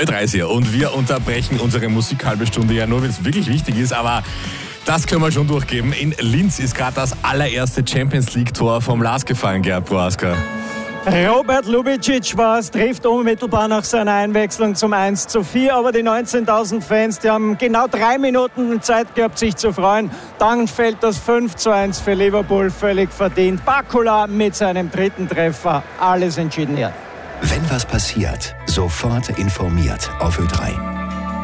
Ö3 ist hier und wir unterbrechen unsere Musikhalbe Stunde ja nur, wenn es wirklich wichtig ist, aber das können wir schon durchgeben. In Linz ist gerade das allererste Champions-League-Tor vom Lars gefallen, Gerd Prohaska. Robert Lubicic trifft unmittelbar nach seiner Einwechslung zum 1:4, aber die 19.000 Fans, die haben genau 3 Minuten Zeit gehabt, sich zu freuen. Dann fällt das 5:1 für Liverpool, völlig verdient. Bakula mit seinem 3. Treffer, alles entschieden hier. Wenn was passiert, sofort informiert auf Ö3.